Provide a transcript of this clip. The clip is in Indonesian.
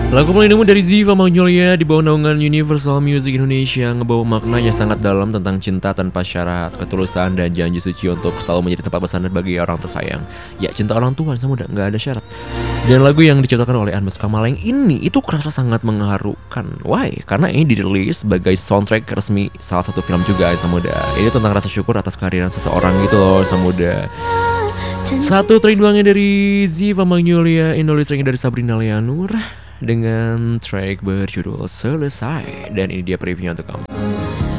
Lagu pelindungmu dari Ziva Magnolia di bawah naungan Universal Music Indonesia ngebawa maknanya sangat dalam tentang cinta tanpa syarat, ketulusan dan janji suci untuk selalu menjadi tempat bersandar bagi orang tersayang. Ya, cinta orang tua sama udah nggak ada syarat. Dan lagu yang diciptakan oleh Anmes Kamaleng ini itu kerasa sangat mengharukan. Why? Karena ini dirilis sebagai soundtrack resmi salah satu film juga Samuda. Ini tentang rasa syukur atas kehadiran seseorang gitu loh Samuda. Satu terinduangnya dari Ziva Magnolia, Indo listriknya dari Sabrina Leanur dengan track berjudul Selesai. Dan ini dia previewnya untuk kamu.